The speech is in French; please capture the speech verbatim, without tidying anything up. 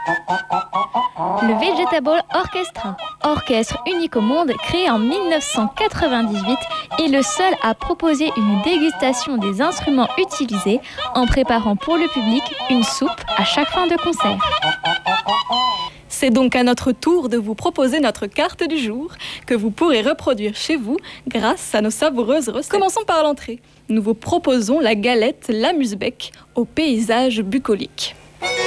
Le Vegetable Orchestra, orchestre unique au monde, créé en dix-neuf cent quatre-vingt-dix-huit, est le seul à proposer une dégustation des instruments utilisés en préparant pour le public une soupe à chaque fin de concert. C'est donc à notre tour de vous proposer notre carte du jour que vous pourrez reproduire chez vous grâce à nos savoureuses recettes. Commençons par l'entrée. Nous vous proposons la galette l'amuse-bec au paysage bucolique.